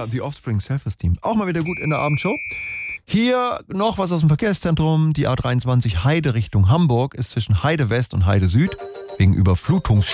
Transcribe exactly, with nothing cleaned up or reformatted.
The Offspring, Self-Esteem. Auch mal wieder gut in der Abendshow. Hier noch was aus dem Verkehrszentrum. Die A dreiundzwanzig Heide Richtung Hamburg ist zwischen Heide West und Heide Süd wegen Überflutungs